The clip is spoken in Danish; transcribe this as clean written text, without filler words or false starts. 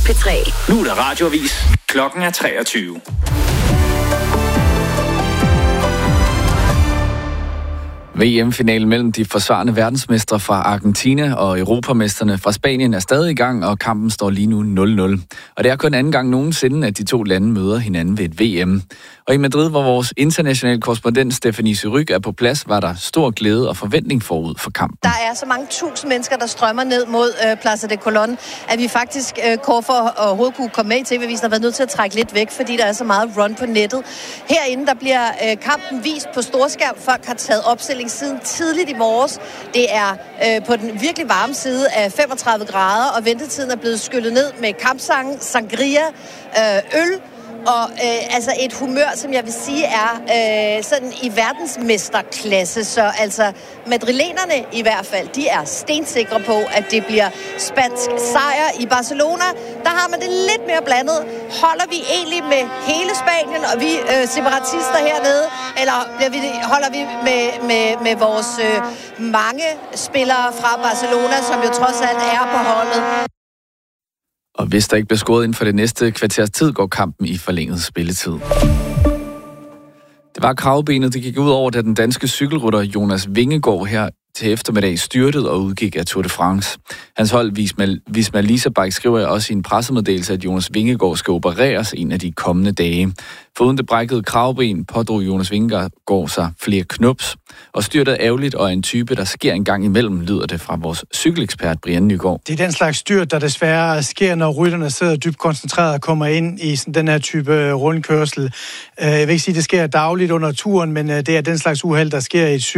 P3. Nu er der radioavis. Klokken er 23. VM-finalen mellem de forsvarende verdensmestre fra Argentina og europamesterne fra Spanien er stadig i gang, og kampen står lige nu 0-0. Og det er kun anden gang nogensinde, at de to lande møder hinanden ved et VM. Og i Madrid, hvor vores internationale korrespondent Stephanie Surrugue er på plads, var der stor glæde og forventning forud for kampen. Der er så mange tusind mennesker, der strømmer ned mod Plaza de Colón, at vi faktisk kort for overhovedet kunne komme med i TV-avisen har været nødt til at trække lidt væk, fordi der er så meget run på nettet. Herinde, der bliver kampen vist på storskærm. Folk har taget opstilling siden tidligt i morges. Det er på den virkelig varme side af 35 grader, og ventetiden er blevet skyllet ned med kampsange, sangria, øl, og altså et humør, som jeg vil sige er sådan i verdensmesterklasse. Så altså madrilenerne i hvert fald, de er stensikre på, at det bliver spansk sejr. I Barcelona, der har man det lidt mere blandet. Holder vi egentlig med hele Spanien, og vi separatister hernede, eller holder vi med vores mange spillere fra Barcelona, som jo trods alt er på holdet? Og hvis der ikke bliver scoret inden for det næste kvarters tid, går kampen i forlænget spilletid. Det var kravbenet, det gik ud over, da den danske cykelrytter Jonas Vingegaard her til eftermiddag styrtede og udgik af Tour de France. Hans hold Visma Leasebike skriver også i en pressemeddelelse, at Jonas Vingegaard skal opereres en af de kommende dage. Foruden det brækkede kravben pådrog Jonas Vingegaard sig flere knups, og styrtet ærgerligt og en type, der sker en gang imellem, lyder det fra vores cykelekspert Brian Nygaard. Det er den slags styrt, der desværre sker, når rytterne sidder dybt koncentreret og kommer ind i sådan den her type rundkørsel. Jeg vil ikke sige, at det sker dagligt under turen, men det er den slags uheld, der sker i et